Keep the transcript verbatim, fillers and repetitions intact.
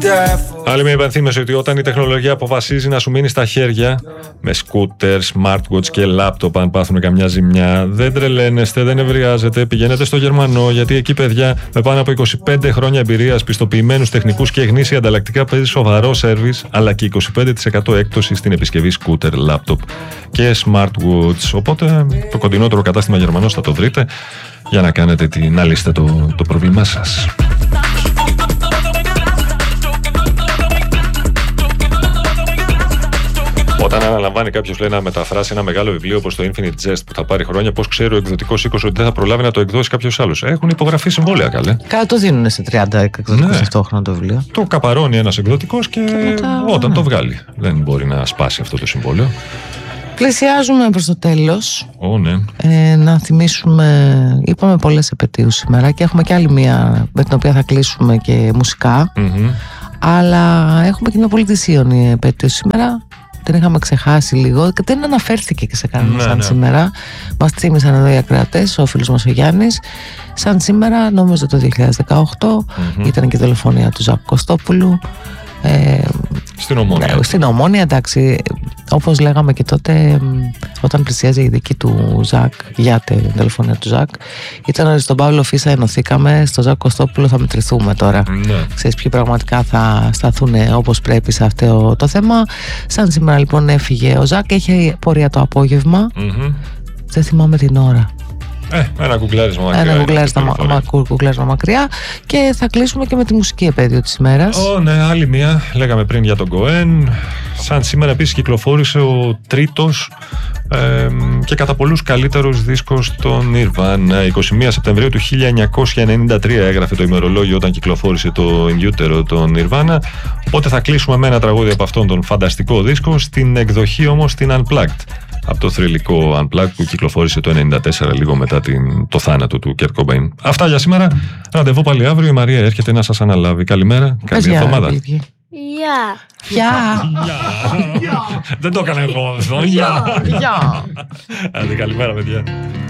Άλλη μια υπενθύμηση ότι όταν η τεχνολογία αποφασίζει να σου μείνει στα χέρια με σκούτερ, smartwatch και laptop, αν πάθουν καμιά ζημιά, δεν τρελαίνεστε, δεν ευριάζετε. Πηγαίνετε στο Γερμανό, γιατί εκεί, παιδιά, με πάνω από είκοσι πέντε χρόνια εμπειρίας, πιστοποιημένους τεχνικούς και γνήσια ανταλλακτικά, παίζει σοβαρό σέρβις, αλλά και είκοσι πέντε τοις εκατό έκπτωση στην επισκευή σκούτερ, laptop και smartwatch. Οπότε το κοντινότερο κατάστημα Γερμανός θα το βρείτε για να κάνετε την, να λύσετε το, το πρόβλημά σας. Όταν αναλαμβάνει κάποιος, λέει, να μεταφράσει ένα μεγάλο βιβλίο όπως το Infinite Jest που θα πάρει χρόνια, πώς ξέρει ο εκδοτικός οίκος ότι δεν θα προλάβει να το εκδώσει κάποιος άλλος? Έχουν υπογραφεί συμβόλαια, καλέ. Κάτι το δίνουν σε τριάντα εκδοτικούς, ναι, ταυτόχρονα το βιβλίο. Το καπαρώνει ένας εκδοτικός και, και μετά, όταν ναι, το βγάλει. Δεν μπορεί να σπάσει αυτό το συμβόλαιο. Πλησιάζουμε προς το τέλος. Oh, ναι. ε, να θυμίσουμε, είπαμε πολλές επετείους σήμερα και έχουμε και άλλη μία με την οποία θα κλείσουμε και μουσικά. Mm-hmm. Αλλά έχουμε και μια πολύ θυσίωνη επέτειο σήμερα. Την είχαμε ξεχάσει λίγο και δεν αναφέρθηκε και σε κανένα, ναι, σαν ναι, σήμερα. Μας θύμισαν εδώ οι ακροατές, ο φίλος μας ο Γιάννης. Σαν σήμερα, νομίζω το δύο χιλιάδες δεκαοκτώ, mm-hmm, ήταν και η δολοφονία του Ζακ Κωστόπουλου. Ε, στην Ομόνια. Ναι, στην Ομόνια, εντάξει. Όπως λέγαμε και τότε, όταν πλησιάζει η δίκη του Ζακ για την δολοφονία του Ζακ, ήταν ότι στον Παύλο Φίσα ενωθήκαμε, στο Ζακ Κωστόπουλο θα μετρηθούμε τώρα. Ναι. Ξέρεις ποιοι πραγματικά θα σταθούν όπως πρέπει σε αυτό το θέμα. Σαν σήμερα λοιπόν έφυγε ο Ζακ, έχει πορεία το απόγευμα. Mm-hmm. Δεν θυμάμαι την ώρα. Ε, ένα κουκλάρισμα μακριά. Ένα κουκλάρισμα, μα, μα, κουκλάρισμα μακριά. Και θα κλείσουμε και με τη μουσική επέτειο της ημέρας. Ω, oh, ναι, άλλη μία. Λέγαμε πριν για τον Κοέν. Σαν σήμερα επίσης κυκλοφόρησε ο τρίτος ε, και κατά πολλούς καλύτερος δίσκος των Nirvana. εικοστή πρώτη Σεπτεμβρίου του χίλια εννιακόσια ενενήντα τρία έγραφε το ημερολόγιο όταν κυκλοφόρησε το In Utero των Nirvana. Οπότε θα κλείσουμε με ένα τραγούδι από αυτόν τον φανταστικό δίσκο, στην εκδοχή όμως την Unplugged, από το θρυλικό Unplugged που κυκλοφόρησε το ενενήντα τέσσερα, λίγο μετά την, το θάνατο του Kurt Cobain. Αυτά για σήμερα. Ραντεβού πάλι αύριο. Η Μαρία έρχεται να σας αναλάβει. Καλημέρα. Καλή εβδομάδα. Γεια. Γεια. Δεν το έκανα εγώ αυτό. Γεια. Καλημέρα, παιδιά.